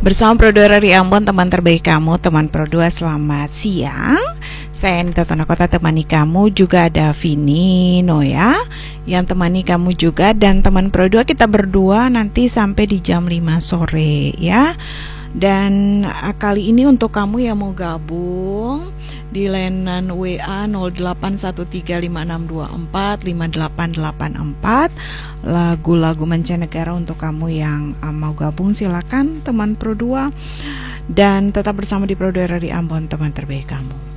Bersama Pro 2 dari Ambon, teman terbaik kamu. Teman Pro 2, selamat siang. Saya Anita Tonakota, temani kamu. Juga ada Vini Noya yang temani kamu juga. Dan teman Pro 2, kita berdua nanti sampai di jam 5 sore ya. Dan kali ini untuk kamu yang mau gabung di layanan WA 081356245884, lagu-lagu mancanegara untuk kamu yang mau gabung, silakan teman Pro 2. Dan tetap bersama di Pro 2 dari Ambon, teman terbaik kamu.